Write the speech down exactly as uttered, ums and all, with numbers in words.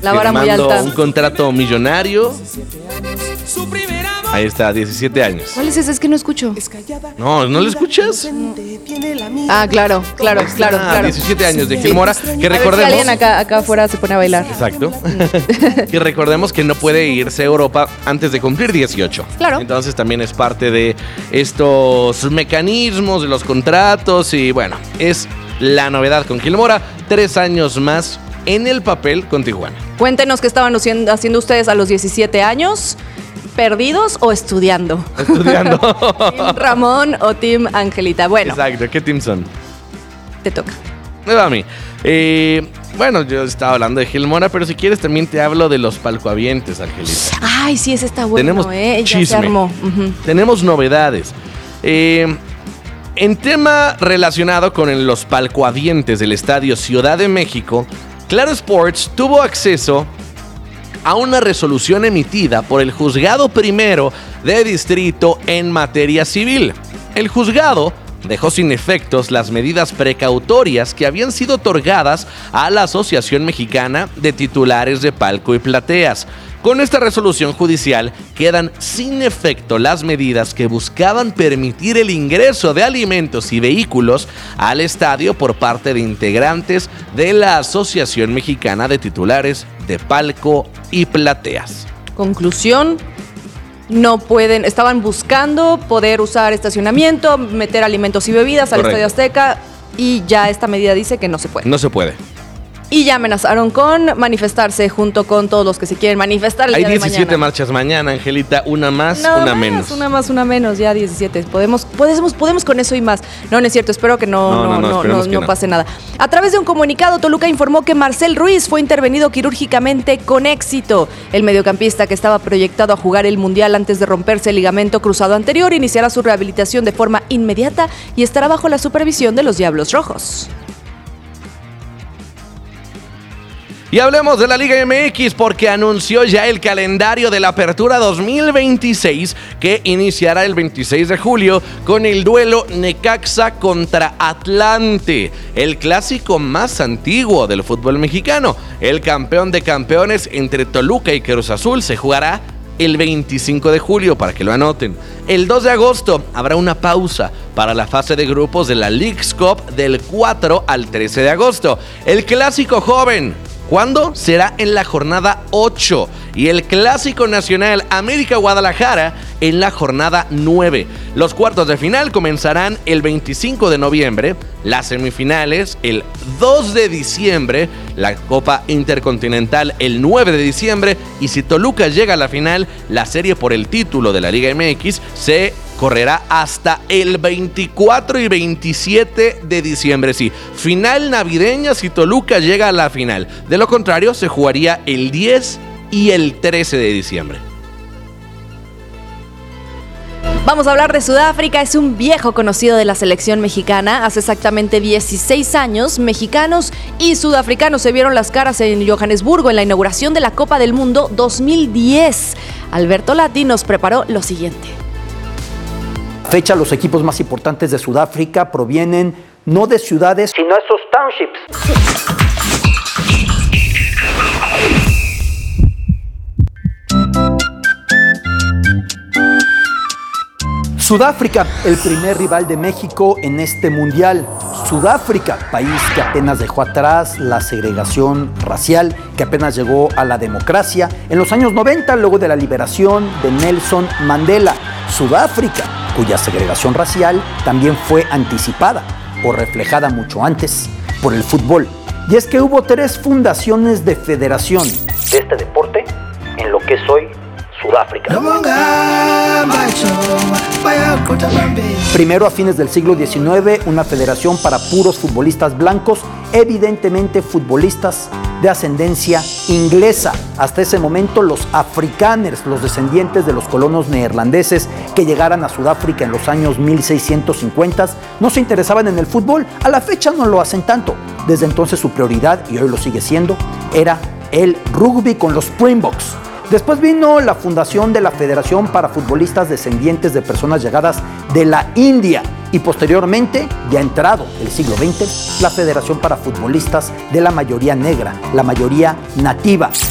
La vara muy firmando alta. un contrato millonario. Ahí está, diecisiete años. ¿Cuál es ese? Es que no escucho. No, ¿no lo escuchas? Ah, claro, claro, claro, Ah, claro. diecisiete años de Sí. Gil Mora, A que ver si recordemos... alguien acá, acá afuera se pone a bailar. Exacto. Y recordemos que no puede irse a Europa antes de cumplir dieciocho. Claro. Entonces también es parte de estos mecanismos, de los contratos y bueno, es la novedad con Gil Mora, tres años más en el papel con Tijuana. Cuéntenos qué estaban haciendo, haciendo ustedes a los diecisiete años. ¿Perdidos o estudiando? Estudiando. ¿Team Ramón o Team Angelita? Bueno, Exacto, ¿qué team son? te toca. Me va a mí. Eh, bueno, yo estaba hablando de Gil Mora, pero si quieres también te hablo de los palcoavientes, Angelita. Ay, sí, ese está bueno, Tenemos ¿eh? Ya chisme. se armó. Ujú. Tenemos novedades. Eh, en tema relacionado con el- los palcoavientes del Estadio Ciudad de México, Claro Sports tuvo acceso a una resolución emitida por el Juzgado Primero de Distrito en materia civil. El juzgado dejó sin efectos las medidas precautorias que habían sido otorgadas a la Asociación Mexicana de Titulares de Palco y Plateas. Con esta resolución judicial quedan sin efecto las medidas que buscaban permitir el ingreso de alimentos y vehículos al estadio por parte de integrantes de la Asociación Mexicana de Titulares de Palco y Plateas. Conclusión, no pueden, estaban buscando poder usar estacionamiento, meter alimentos y bebidas al Correcto. Estadio Azteca y ya esta medida dice que no se puede. No se puede. Y ya amenazaron con manifestarse junto con todos los que se quieren manifestar el Hay día de diecisiete mañana. marchas mañana, Angelita, una más, No, una más, menos. Una más, una menos, ya diecisiete. Podemos, podemos, podemos con eso y más. No, no es cierto, espero que no, No, no, no, no, no, esperemos no, que no no. pase nada. A través de un comunicado, Toluca informó que Marcel Ruiz fue intervenido quirúrgicamente con éxito. El mediocampista que estaba proyectado a jugar el Mundial antes de romperse el ligamento cruzado anterior iniciará su rehabilitación de forma inmediata y estará bajo la supervisión de los Diablos Rojos. Y hablemos de la Liga M X porque anunció ya el calendario de la Apertura dos mil veintiséis que iniciará el veintiséis de julio con el duelo Necaxa contra Atlante, el clásico más antiguo del fútbol mexicano. El campeón de campeones entre Toluca y Cruz Azul se jugará el veinticinco de julio, para que lo anoten. El dos de agosto habrá una pausa para la fase de grupos de la Leagues Cup del cuatro al trece de agosto. El clásico joven, ¿cuándo? Será en la jornada ocho y el Clásico Nacional América-Guadalajara en la jornada nueve. Los cuartos de final comenzarán el veinticinco de noviembre, las semifinales el dos de diciembre, la Copa Intercontinental el nueve de diciembre y si Toluca llega a la final, la serie por el título de la Liga M X se correrá hasta el veinticuatro y veintisiete de diciembre. Sí, final navideña si Toluca llega a la final. De lo contrario, se jugaría el diez y el trece de diciembre. Vamos a hablar de Sudáfrica, es un viejo conocido de la selección mexicana. Hace exactamente dieciséis años, mexicanos y sudafricanos se vieron las caras en Johannesburgo en la inauguración de la Copa del Mundo dos mil diez. Alberto Lati nos preparó lo siguiente. Fecha, los equipos más importantes de Sudáfrica provienen no de ciudades, sino esos townships. Sudáfrica, el primer rival de México en este mundial. Sudáfrica, país que apenas dejó atrás la segregación racial, que apenas llegó a la democracia en los años noventa, luego de la liberación de Nelson Mandela. Sudáfrica, cuya segregación racial también fue anticipada o reflejada mucho antes por el fútbol. Y es que hubo tres fundaciones de federación de este deporte en lo que es hoy Sudáfrica. Primero, a fines del siglo diecinueve, una federación para puros futbolistas blancos, evidentemente futbolistas de ascendencia inglesa. Hasta ese momento, los afrikaners, los descendientes de los colonos neerlandeses que llegaran a Sudáfrica en los años mil seiscientos cincuenta, no se interesaban en el fútbol. A la fecha no lo hacen tanto. Desde entonces su prioridad, y hoy lo sigue siendo, era el rugby con los Springboks. Después vino la fundación de la Federación para Futbolistas Descendientes de Personas Llegadas de la India y posteriormente, ya entrado el siglo veinte, la Federación para Futbolistas de la mayoría negra, la mayoría nativa.